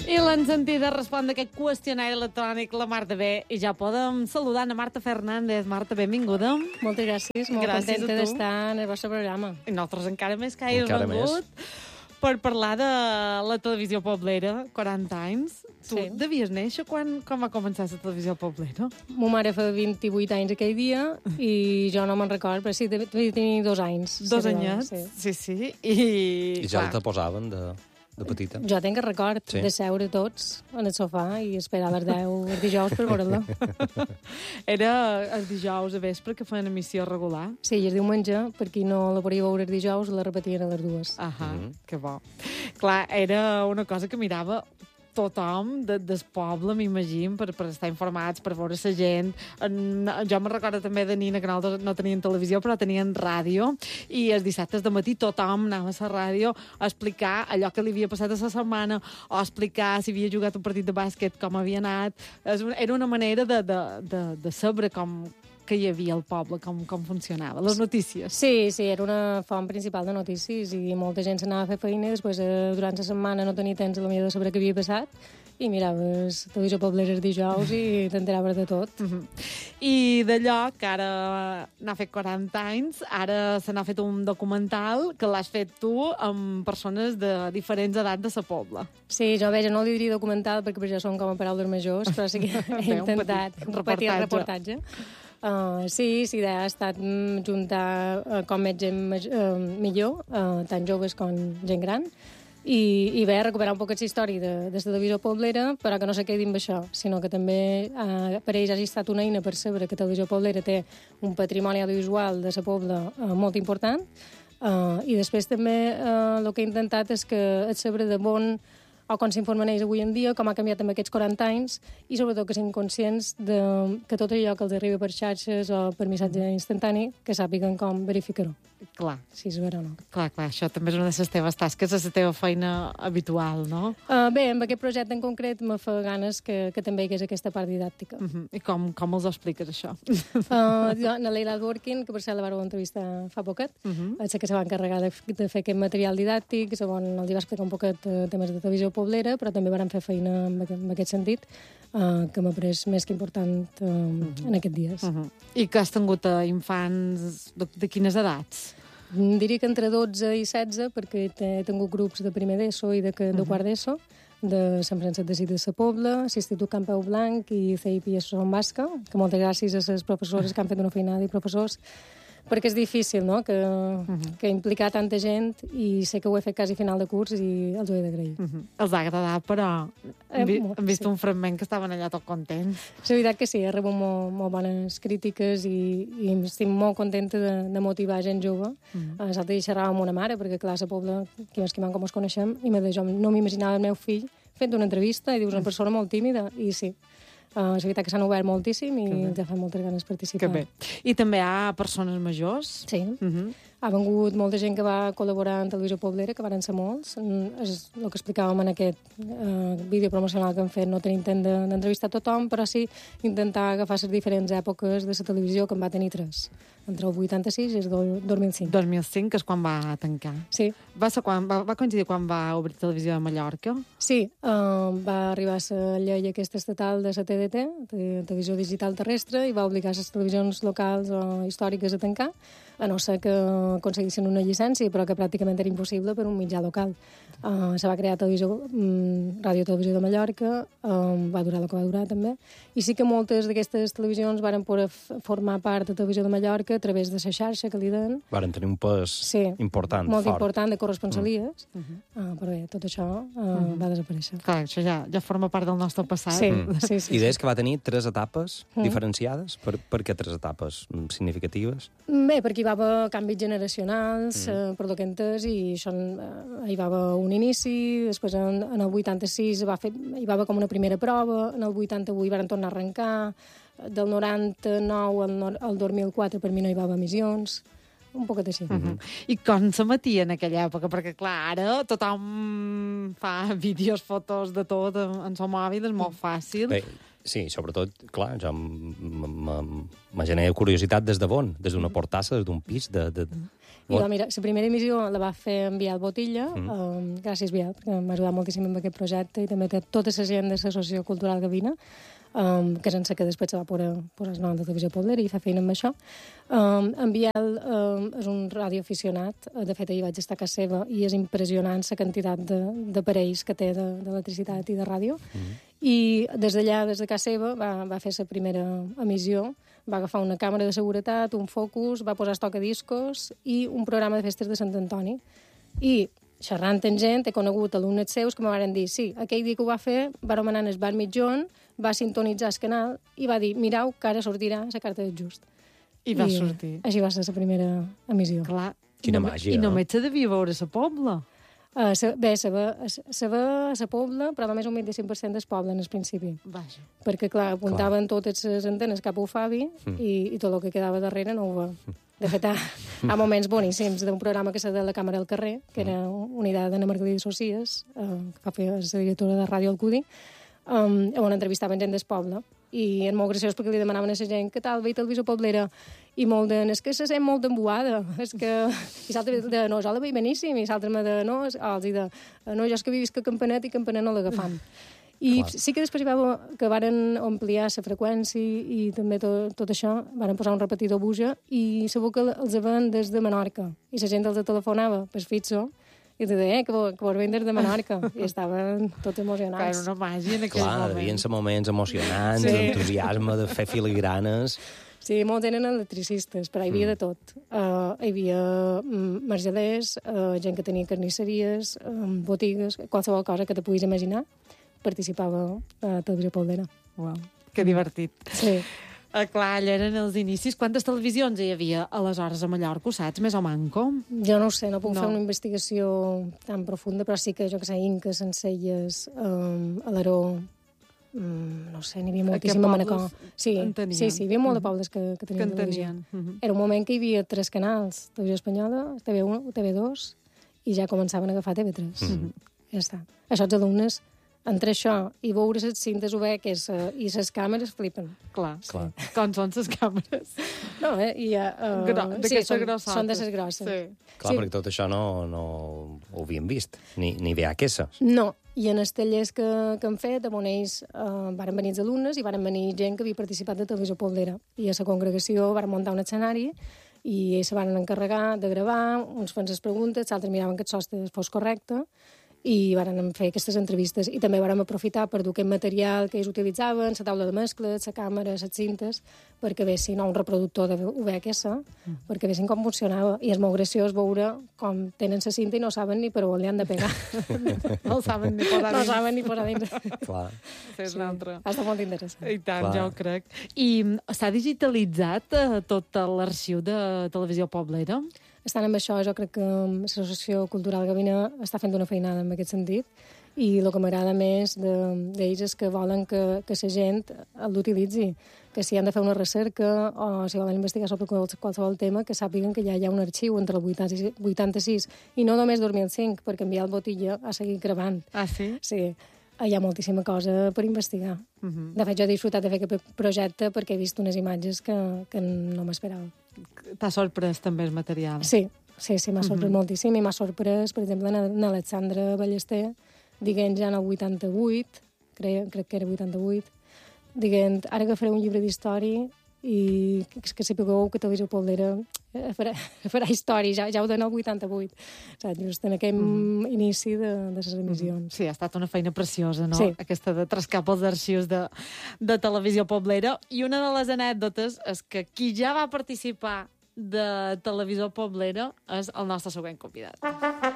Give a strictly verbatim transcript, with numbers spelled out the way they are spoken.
I l'han sentida respondre aquest qüestionari electrònic la Marta B. I ja podem saludar a Marta Fernández. Marta, benvinguda. Moltes gràcies, molt Gràcies contenta a tu. d'estar en el vostre programa. I nosaltres encara més que hagis Encara vengut per parlar de la televisió poblera, quaranta anys. Tu Sí. devies néixer quan, quan va començar la televisió poblera? Mo mare fa vint-i-vuit anys aquell dia i jo no me'n record, però sí, devia tenir dos anys. Dos Sí, anyets, sí. sí, sí. I, I ja clar, te posaven de, de petita. Jo tinc el record Sí. de seure tots en el sofà i esperar a les deu el dijous per veure-la. era el dijous a vespre que feien emissió regular. Sí, i el diumenge, per qui no la podia veure el dijous, la repetien a les dues. Ahà, Mhm. que bo. Clar, era una cosa que mirava tothom de, del poble, m'imagino, per, per estar informats, per veure la gent. En, jo me recordo també de nina que nosaltres no tenien televisió, però tenien ràdio, i els dissabtes de matí tothom anava a la ràdio a explicar allò que li havia passat a la setmana, o a explicar si havia jugat un partit de bàsquet, com havia anat. És una- Era una manera de, de, de, de saber com que hi havia al poble, com, com funcionava, les notícies. Sí, sí, era una font principal de notícies i molta gent s'anava a fer feina i després eh, durant la setmana no tenia temps a la millor de saber què havia passat i miraves televisió poblera els dijous i t'enteraves de tot. Mhm. I d'allò que ara n'ha fet quaranta anys, ara se n'ha fet un documental que l'has fet tu amb persones de diferents edats de sa pobla. Sí, jo veig, no li diria documental perquè per això són com a paraules majors, però sí que he Bé, un intentat petit un petit reportatge. reportatge. Uh, sí, sí, ha estat mm, juntar uh, com més gent maj- uh, millor, uh, tant joves com gent gran, i, i bé, recuperar un poc aquesta història de, de la televisió poblera, però que no se quedi amb això, sinó que també uh, per ells hagi estat una eina per saber que televisió poblera té un patrimoni audiovisual de la pobla uh, molt important, uh, i després també uh, el que he intentat és que és saber de bon o com s'informen ells avui en dia, com ha canviat amb aquests quaranta anys, i sobretot que siguin conscients de, que tot allò que els arriba per xarxes o per missatge instantani, que sàpiguen com verificar-ho, Clar, si és vera o no. clar, clar, això també és una de les teves tasques, és la teva feina habitual, no? Uh, bé, amb aquest projecte en concret me fa ganes que, que també hi hagués aquesta part didàctica. Mhm. I com, com els ho expliques, això? Uh, jo, na Leila Dworkin, que per cert la vareu entrevistar fa poquet, Mhm. és la que se va encarregar de, de fer aquest material didàctic, segon els hi va explicar un poquet uh, temes de televisió poblera, però també van fer feina en, aquest- en aquest sentit, uh, que m'ha pres més que important uh, en aquests dies. Mhm. I que has tingut a infants de, de quines edats? Mm, Diria que entre dotze i setze, perquè he tingut grups de primer d'ESO i de, que- de quart d'ESO, de Sant Francesc de Sis de la Pobla, l'Institut Campeu Blanc i C I P i Son Basca, que moltes gràcies a les professores que han fet una feinada i professors, perquè és difícil, no?, que, que implicar tanta gent, i sé que ho he fet quasi a final de curs i els ho he d'agrair. Mhm. Els ha agradat, però Eh, hem, vi molt, hem vist sí. un fragment que estaven allà tot contents. És veritat que sí, he rebut molt, molt bones crítiques i, i estic molt contenta de, de motivar gent jove. Mm. L'altre dia xerrava amb una mare, perquè clar, a la Pobla, qui més qui man com ens coneixem, i me deia, jo no m'imaginava el meu fill fent una entrevista, i dius, una persona molt tímida, i sí. Uh, és veritat que s'han obert moltíssim i ens ha fet moltes ganes de participar. Que bé. I també hi ha persones majors? Sí. Mhm. Ha vengut molta gent que va col·laborar en televisió poblera, que van ser molts. Mm, És el que explicàvem en aquest uh, vídeo promocional que hem fet. No tenim temps de- d'entrevistar tothom, però sí intentar agafar les diferents èpoques de la televisió, que en va tenir tres, entre el vuitanta-sis i el do- dos mil cinc. dos mil cinc, que és quan va tancar. Sí, Va, ser quan, va, va coincidir quan va obrir televisió a Mallorca? sí, uh, va arribar la llei aquesta estatal de la T D T, de televisió digital terrestre, i va obligar les televisions locals o històriques a tancar, a no ser que aconseguissin una llicència, però que pràcticament era impossible per un mitjà local. Uh, se va crear televisió, um, Ràdio Televisió de Mallorca, um, va durar el que va durar també, i sí que moltes d'aquestes televisions varen poder f- formar part de Televisió de Mallorca a través de la xarxa que li den. Varen tenir un pes Sí, important, molt fort. important, de corresponsalies, Mhm. uh, però bé, tot això uh, va desaparèixer. Clar, això ja, ja forma part del nostre passat. Sí, Mm. sí, sí. I sí. deies que va tenir tres etapes Mm. diferenciades. Per, per què tres etapes mm, significatives? Bé, perquè hi va haver canvis generacionals, mm. eh, per lo que he entès, i això, eh, hi va haver un inici, després en, en el vuitanta-sis va fer, hi va haver com una primera prova, en el vuitanta-vuit van tornar a arrencar, del noranta-nou al, nor- al dos mil quatre per mi no hi va haver emissions, un poquet així. Uh -huh. I com s'emetia en aquella època? Perquè, clar, ara tothom fa vídeos, fotos de tot en, en el mòbil, és molt fàcil. Bé, sí, sobretot, clar, jo me genera curiositat des de bon, des d'una portassa, des d'un pis, de... de... I la, mira, la primera emissió la va fer en Biel Botilla, mm. um, gràcies Biel, perquè m'ha ajudat moltíssim amb aquest projecte, i també té tota la gent de l'Associació Cultural Gavina, um, que sense que després se va posar, posar el nom de Televisió Poblera i fa feina amb això. Um, en Biel um, és un radioaficionat, de fet ahir vaig estar a casa seva, i és impressionant la quantitat d'aparells que té d'electricitat i de ràdio, mm. i des d'allà, des de casa seva, va, va fer la primera emissió, va agafar una càmera de seguretat, un focus, va posar tocadiscos i un programa de festes de Sant Antoni. I, xerrant amb gent, he conegut alumnes seus que me van dir, sí, aquell dia que ho va fer, va anomenar en el bar mitjon, va sintonitzar el canal i va dir, mirau, que ara sortirà la carta del just. I va I sortir. Així va ser la primera emissió. Clar. Quina I no, màgia, I no? només se devia veure a la Pobla. Uh, se, bé, se ve, se ve a la Pobla, però només un vint-i-cinc per cent del poble en el principi. Vaja. Perquè, clar, apuntaven clar. totes les antenes cap a Ufavi mm. i, i tot el que quedava darrere no ho ve. De fet, hi ha, ha moments boníssims d'un programa que s'ha de la Càmera del Carrer, que era una idea d'Anna Margalida Socias, uh, que va fer la directora de Ràdio Alcudi, um, on entrevistaven gent del poble. I és molt graciós perquè li demanaven a la gent què tal, veia Televisió Poblera, i molt de, és que se sent molt d'embuada, és que... I l'altre de, no, jo la veig beníssim, i l'altre de, no, els hi de, no, jo és que visc a Campanet i Campanet no l'agafam. I clar. Sí que després hi va que varen ampliar la freqüència i també tot, tot això, varen posar un repetidor buja, i segur que els ven des de Menorca, i la gent els telefonava per fixo, i te deia, eh, que, que vos ven des de Menorca. I estaven tots emocionats. Era una màgia en aquells Clar, moments. devien ser moments emocionants, sí. entusiasme de fer filigranes. Sí, molts eren electricistes, però hi havia mm. de tot. Uh, hi havia um, margelers, uh, gent que tenia carnisseries, um, botigues, qualsevol cosa que te puguis imaginar, participava a Televisió Poblera. Uau, que divertit. Sí. Uh, clar, allà eren els inicis. Quantes televisions hi havia aleshores a Mallorca, ho saps, més o manco? Jo no ho sé, no puc no. fer una investigació tan profunda, però sí que, jo que sé, Inca, Sencelles, um, Alaró, um, no sé, n'hi havia moltíssim a Manacor. Sí, sí, sí, hi havia molt de pobles que, que tenien que televisió. Uh -huh. Era un moment que hi havia tres canals, Televisió Espanyola, T V u, T V dos, i ja començaven a agafar T V tres. Uh -huh. Ja està. Això els alumnes, entre això i veure les cintes obeques uh, i les càmeres, flipen. Clar, Clar. Sí. Com són les càmeres? No, eh? I, uh, Gro sí, són, grossotes. són de les grosses. Sí. Clar, sí. perquè tot això no, no ho havíem vist, ni, ni V H S. No, i en els tallers que, que han fet, amb on ells uh, varen venir els alumnes i varen venir gent que havia participat de Televisió Poblera. I a la congregació varen muntar un escenari i ells se van encarregar de gravar, uns fan les preguntes, altres miraven que el sostre fos correcte, i varen fer aquestes entrevistes. I també vàrem aprofitar per dur aquest material que ells utilitzaven, la taula de mescles, la càmera, les cintes, perquè vessin un reproductor de V H S, mm. perquè vessin com funcionava. I és molt graciós veure com tenen la cinta i no saben ni per on li han de pegar. No saben ni posar no dins. saben ni posar dins. Clar. És sí. altre. Ha estat molt interessant. I tant, Clar. ja ho crec. I s'ha digitalitzat eh, tot l'arxiu de Televisió Poblera? Estan amb això, jo crec que l'Associació Cultural Gavina està fent una feinada en aquest sentit, i el que m'agrada més d'ells de, és que volen que, que la gent l'utilitzi, que si han de fer una recerca o si volen investigar sobre qualsevol tema, que sàpiguen que ja hi ha un arxiu entre el vuitanta-sis i no només dos mil cinc, perquè en Biel Botilla ha seguit gravant. Ah, sí? Sí. Hi ha moltíssima cosa per investigar. Uh -huh. De fet, jo he disfrutat de fer aquest projecte perquè he vist unes imatges que, que no m'esperava. T'ha sorprès també el material? Sí, sí, sí, m'ha sorprès uh -huh. moltíssim, i m'ha sorprès, per exemple, n'Alexandra Ballester, dient ja en el vuitanta-vuit, crec, crec que era vuitanta-vuit, dient, ara agafaré un llibre d'història i que, que sapigueu que Televisió Poblera farà, farà història, ja, ja ho dona el vuitanta-vuit, saps? Just en aquell mm. inici de, de les emissions. Sí, ha estat una feina preciosa, no? Sí. Aquesta de trascar pels arxius de, de Televisió Poblera. I una de les anècdotes és que qui ja va participar de Televisió Poblera és el nostre següent convidat.